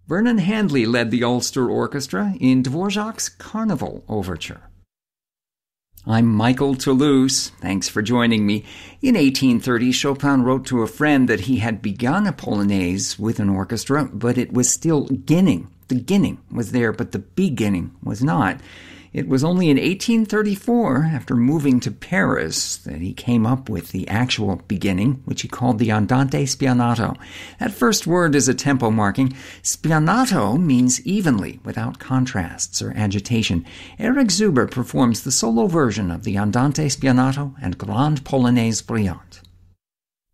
Vernon Handley led the Ulster Orchestra in Dvorak's Carnival Overture. I'm Michael Toulouse. Thanks for joining me. In 1830, Chopin wrote to a friend that he had begun a Polonaise with an orchestra, but it was still ginning. The ginning was there, but the beginning was not. It was only in 1834, after moving to Paris, that he came up with the actual beginning, which he called the Andante Spianato. That first word is a tempo marking. Spianato means evenly, without contrasts or agitation. Eric Zuber performs the solo version of the Andante Spianato and Grande Polonaise Brillante.